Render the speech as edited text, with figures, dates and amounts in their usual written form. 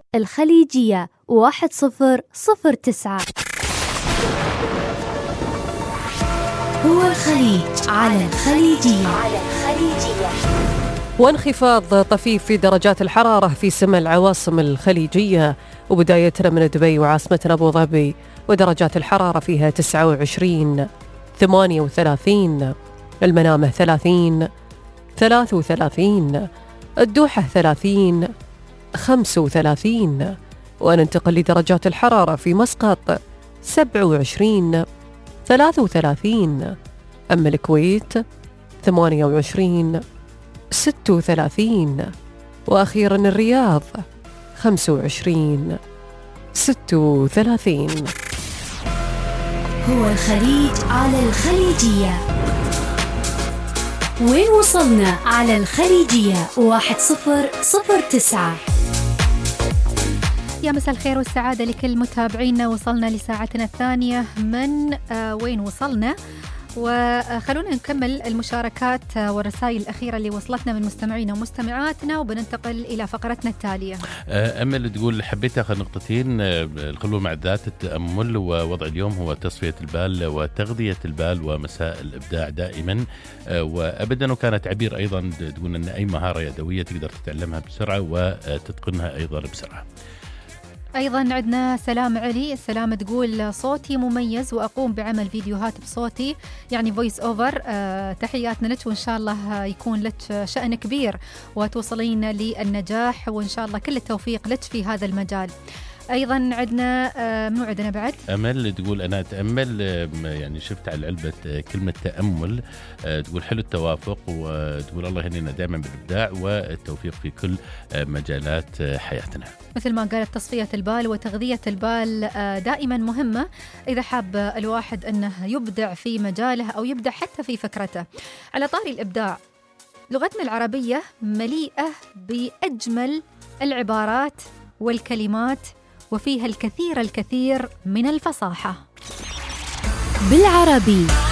الخليجية 1009. هو الخليج على الخليجية. وانخفاض طفيف في درجات الحرارة في سمى العواصم الخليجية، وبدايتنا من دبي وعاصمتنا أبو ظبي، ودرجات الحرارة فيها 29 38، المنامة 30 33، الدوحة 30 35، وننتقل لدرجات الحرارة في مسقط 27 33، أما الكويت 28 36، وأخيرا الرياض 25 36. هو الخليج على الخليجية. وين وصلنا على الخليجية 1009. يا مساء الخير والسعادة لكل متابعينا. وصلنا لساعتنا الثانية من وين وصلنا، وخلونا نكمل المشاركات والرسائل الأخيرة اللي وصلتنا من مستمعينا ومستمعاتنا، وبننتقل إلى فقرتنا التالية. أمل تقول حبيت أخذ نقطتين: الخلوة مع ذات التأمل، ووضع اليوم هو تصفية البال وتغذية البال ومساء الإبداع دائما وأبدا. وكانت تعبير أيضا تقول أن أي مهارة يدوية تقدر تتعلمها بسرعة وتتقنها أيضا بسرعة. أيضا عندنا سلام علي. السلام تقول صوتي مميز وأقوم بعمل فيديوهات بصوتي، يعني فويس أوفر. تحياتنا لك، وإن شاء الله يكون لك شأن كبير وتوصلين للنجاح، وإن شاء الله كل التوفيق لك في هذا المجال. أيضا عندنا منو عندنا بعد؟ أمل تقول أنا أتأمل، يعني شفت على العلبة كلمة تأمل، تقول حلو التوافق، وتقول الله يهنينا دائما بالإبداع والتوفيق في كل مجالات حياتنا. مثل ما قالت، تصفية البال وتغذية البال دائما مهمة إذا حاب الواحد أنه يبدع في مجاله أو يبدع حتى في فكرته. على طاري الإبداع، لغتنا العربية مليئة بأجمل العبارات والكلمات، وفيها الكثير من الفصاحة. بالعربي